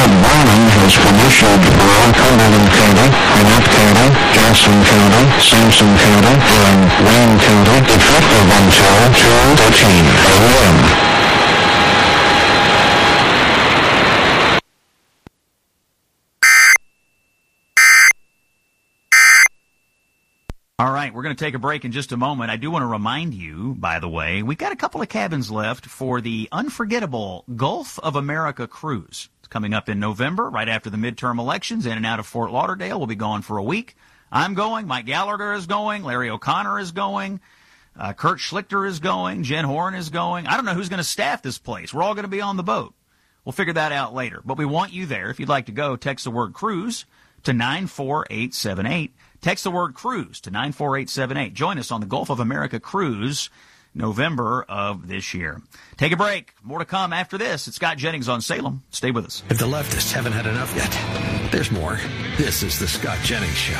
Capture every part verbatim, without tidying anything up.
Flood warning has been issued for all Cumberland County, Gwinnett County, Johnson County, Sampson County, and Wayne County, effective until two thirteen a.m. All right, we're going to take a break in just a moment. I do want to remind you, by the way, we've got a couple of cabins left for the unforgettable Gulf of America cruise. It's coming up in November, right after the midterm elections, in and out of Fort Lauderdale. We'll be gone for a week. I'm going. Mike Gallagher is going. Larry O'Connor is going. Uh, Kurt Schlichter is going. Jen Horn is going. I don't know who's going to staff this place. We're all going to be on the boat. We'll figure that out later. But we want you there. If you'd like to go, text the word cruise to nine four eight seven eight. Text the word cruise to nine four eight seven eight. Join us on the Gulf of America cruise November of this year. Take a break. More to come after this. It's Scott Jennings on Salem. Stay with us. If the leftists haven't had enough yet, there's more. This is the Scott Jennings Show.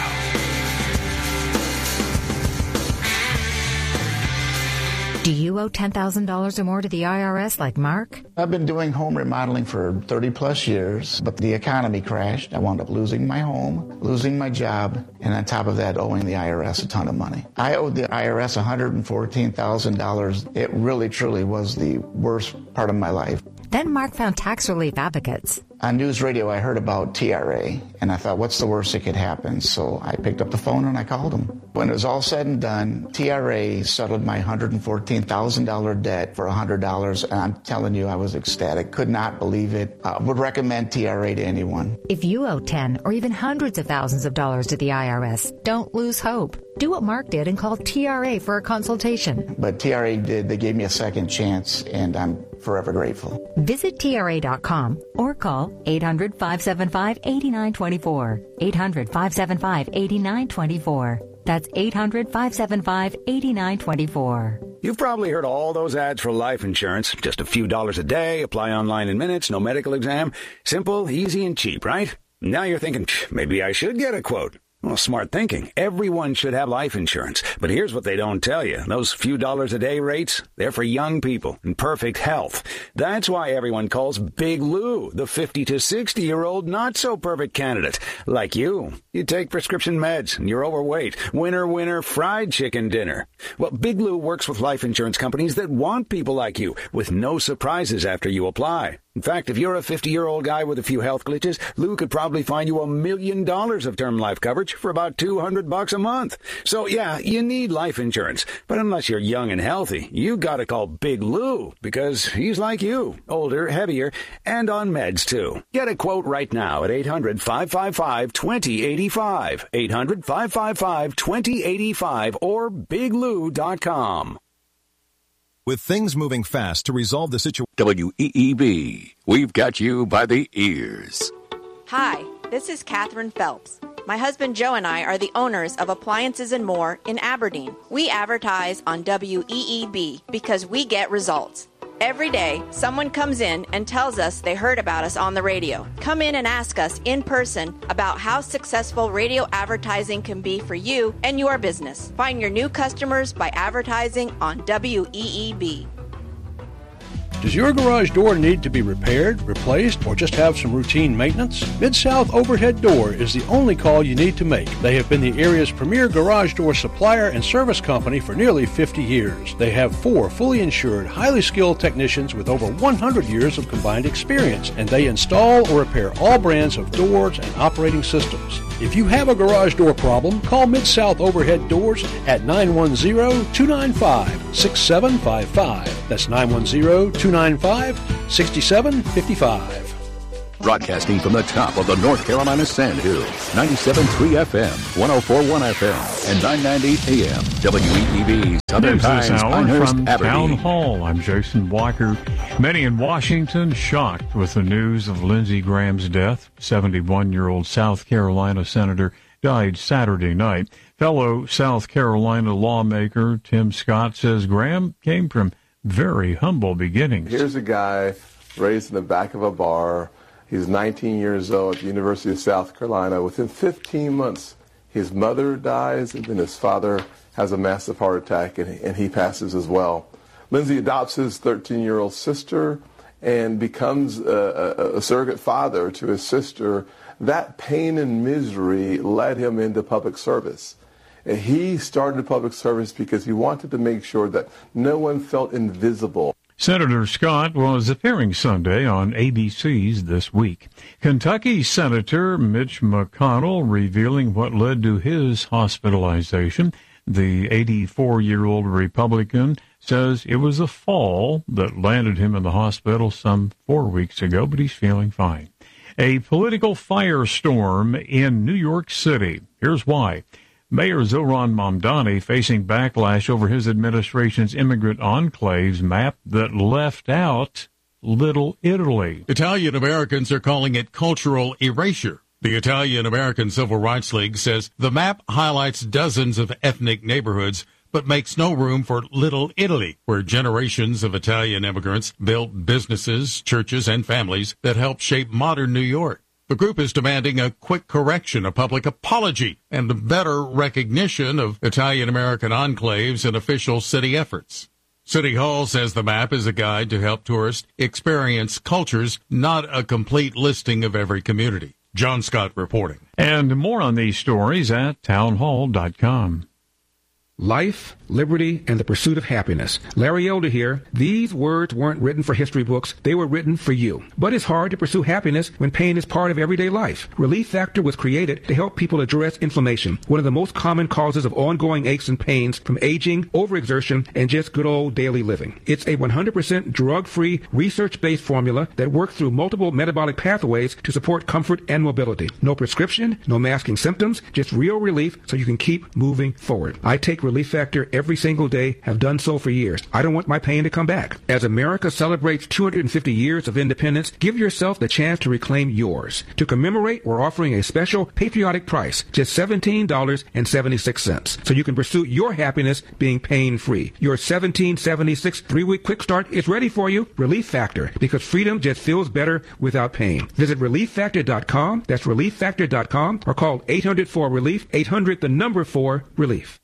Do you owe ten thousand dollars or more to the I R S like Mark? I've been doing home remodeling for thirty plus years, but the economy crashed. I wound up losing my home, losing my job, and on top of that, owing the I R S a ton of money. I owed the I R S one hundred fourteen thousand dollars. It really, truly was the worst part of my life. Then Mark found tax relief advocates. On news radio, I heard about T R A, and I thought, what's the worst that could happen? So I picked up the phone and I called them. When it was all said and done, T R A settled my one hundred fourteen thousand dollars debt for one hundred dollars, and I'm telling you, I was ecstatic. Could not believe it. I would recommend T R A to anyone. If you owe ten or even hundreds of thousands of dollars to the I R S, don't lose hope. Do what Mark did and call T R A for a consultation. But T R A did. They gave me a second chance, and I'm forever grateful. Visit T R A dot com or call eight hundred, five seven five, eight nine two four. eight hundred, five seven five, eight nine two four. That's eight hundred, five seven five, eight nine two four. You've probably heard all those ads for life insurance. Just a few dollars a day, apply online in minutes, no medical exam. Simple, easy, and cheap, right? Now you're thinking, maybe I should get a quote. Well, smart thinking. Everyone should have life insurance. But here's what they don't tell you. Those few dollars a day rates, they're for young people in perfect health. That's why everyone calls Big Lou the fifty to sixty-year-old not-so-perfect candidate. Like you. You take prescription meds and you're overweight. Winner, winner, fried chicken dinner. Well, Big Lou works with life insurance companies that want people like you with no surprises after you apply. In fact, if you're a fifty-year-old guy with a few health glitches, Lou could probably find you a million dollars of term life coverage for about two hundred bucks a month. So, yeah, you need life insurance. But unless you're young and healthy, you gotta call Big Lou because he's like you, older, heavier, and on meds, too. Get a quote right now at eight hundred, five five five, two zero eight five, eight hundred, five five five, two zero eight five, or big lou dot com. With things moving fast to resolve the situation. W E E B, we've got you by the ears. Hi, this is Catherine Phelps. My husband Joe and I are the owners of Appliances and More in Aberdeen. We advertise on W E E B because we get results. Every day, someone comes in and tells us they heard about us on the radio. Come in and ask us in person about how successful radio advertising can be for you and your business. Find your new customers by advertising on W E E B. Does your garage door need to be repaired, replaced, or just have some routine maintenance? Mid-South Overhead Door is the only call you need to make. They have been the area's premier garage door supplier and service company for nearly fifty years. They have four fully insured, highly skilled technicians with over one hundred years of combined experience, and they install or repair all brands of doors and operating systems. If you have a garage door problem, call Mid-South Overhead Doors at nine one zero, two nine five, six seven five five. That's nine one zero, two nine five, six seven five five. Broadcasting from the top of the North Carolina Sand Hills, ninety-seven point three F M, one oh four point one F M, and nine ninety A M, W E E B, Southern News Times, this hour Pinehurst, from Aberdeen. Town Hall. I'm Jason Blocker. Many in Washington shocked with the news of Lindsey Graham's death. seventy-one-year-old South Carolina senator died Saturday night. Fellow South Carolina lawmaker Tim Scott says Graham came from very humble beginnings. Here's a guy raised in the back of a bar. He's nineteen years old at the University of South Carolina. Within fifteen months, his mother dies, and then his father has a massive heart attack, and, and he passes as well. Lindsey adopts his thirteen-year-old sister, and becomes a, a, a surrogate father to his sister, that pain and misery led him into public service. And he started public service because he wanted to make sure that no one felt invisible. Senator Scott was appearing Sunday on A B C's This Week. Kentucky Senator Mitch McConnell revealing what led to his hospitalization. The eighty-four-year-old Republican says it was a fall that landed him in the hospital some four weeks ago, but he's feeling fine. A political firestorm in New York City. Here's why. Mayor Zohran Mamdani facing backlash over his administration's immigrant enclaves map that left out Little Italy. Italian Americans are calling it cultural erasure. The Italian American Civil Rights League says the map highlights dozens of ethnic neighborhoods, but makes no room for Little Italy, where generations of Italian immigrants built businesses, churches, and families that helped shape modern New York. The group is demanding a quick correction, a public apology, and a better recognition of Italian-American enclaves in official city efforts. City Hall says the map is a guide to help tourists experience cultures, not a complete listing of every community. John Scott reporting. And more on these stories at townhall dot com. Life, liberty, and the pursuit of happiness. Larry Elder here. These words weren't written for history books. They were written for you. But it's hard to pursue happiness when pain is part of everyday life. Relief Factor was created to help people address inflammation, one of the most common causes of ongoing aches and pains from aging, overexertion, and just good old daily living. It's a one hundred percent drug-free, research-based formula that works through multiple metabolic pathways to support comfort and mobility. No prescription, no masking symptoms, just real relief so you can keep moving forward. I take Relief Factor every single day, have done so for years. I don't want my pain to come back. As America celebrates two hundred fifty years of independence, give yourself the chance to reclaim yours. To commemorate, we're offering a special patriotic price, just seventeen dollars and seventy-six cents, so you can pursue your happiness being pain-free. Your seventeen seventy-six three-week quick start is ready for you. Relief Factor, because freedom just feels better without pain. Visit relief factor dot com, that's relief factor dot com, or call eight hundred four relief, eight hundred the number four relief.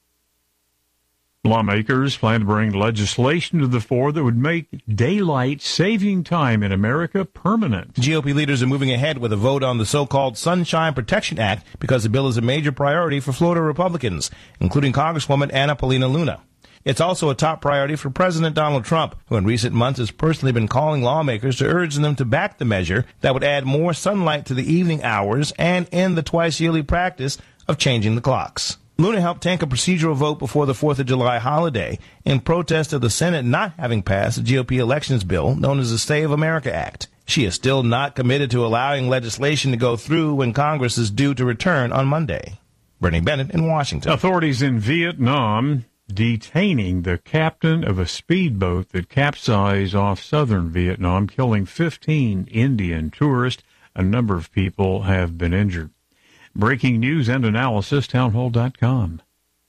Lawmakers plan to bring legislation to the fore that would make daylight saving time in America permanent. G O P leaders are moving ahead with a vote on the so-called Sunshine Protection Act because the bill is a major priority for Florida Republicans, including Congresswoman Anna Paulina Luna. It's also a top priority for President Donald Trump, who in recent months has personally been calling lawmakers to urge them to back the measure that would add more sunlight to the evening hours and end the twice-yearly practice of changing the clocks. Luna helped tank a procedural vote before the fourth of July holiday in protest of the Senate not having passed the G O P elections bill known as the Stay of America Act. She is still not committed to allowing legislation to go through when Congress is due to return on Monday. Bernie Bennett in Washington. Authorities in Vietnam detaining the captain of a speedboat that capsized off southern Vietnam, killing fifteen Indian tourists. A number of people have been injured. Breaking news and analysis, townhall dot com.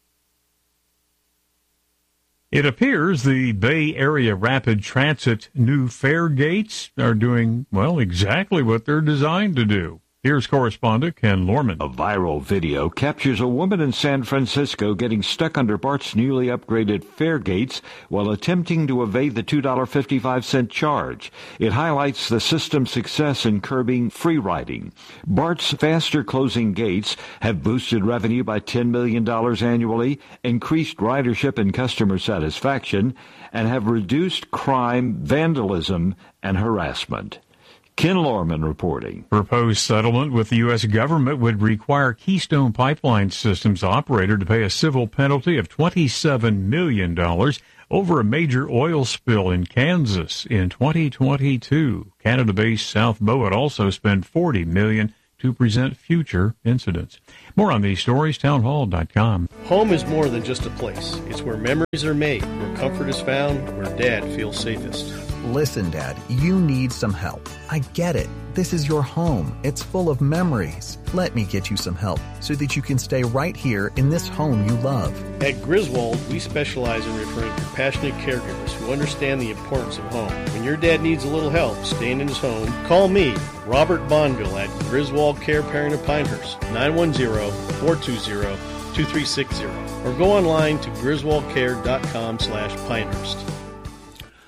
It appears the Bay Area Rapid Transit new fare gates are doing, well, exactly what they're designed to do. Here's correspondent Ken Lorman. A viral video captures a woman in San Francisco getting stuck under BART's newly upgraded fare gates while attempting to evade the two dollars and fifty-five cents charge. It highlights the system's success in curbing free riding. BART's faster closing gates have boosted revenue by ten million dollars annually, increased ridership and customer satisfaction, and have reduced crime, vandalism, and harassment. Ken Lorman reporting. Proposed settlement with the U S government would require Keystone Pipeline Systems operator to pay a civil penalty of twenty-seven million dollars over a major oil spill in Kansas in twenty twenty-two. Canada-based South Bow would also spend forty million dollars to present future incidents. More on these stories, townhall dot com. Home is more than just a place. It's where memories are made, where comfort is found, where Dad feels safest. Listen, Dad, you need some help. I get it. This is your home. It's full of memories. Let me get you some help so that you can stay right here in this home you love. At Griswold, we specialize in referring compassionate caregivers who understand the importance of home. When your dad needs a little help staying in his home, call me, Robert Bonville, at Griswold Care Parent of Pinehurst, nine one zero, four two zero, two three six zero, or go online to griswold care dot com slash Pinehurst.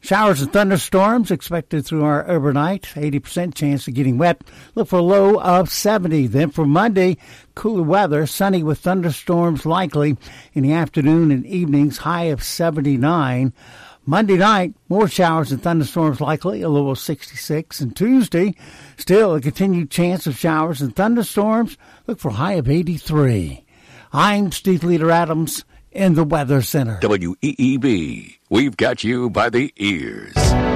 Showers and thunderstorms expected through our overnight. eighty percent chance of getting wet. Look for a low of seventy. Then for Monday, cooler weather, sunny with thunderstorms likely in the afternoon and evenings, high of seventy-nine. Monday night, more showers and thunderstorms likely, a low of sixty-six. And Tuesday, still a continued chance of showers and thunderstorms. Look for a high of eighty-three. I'm Steve Leader Adams in the Weather Center. W E E B, we've got you by the ears.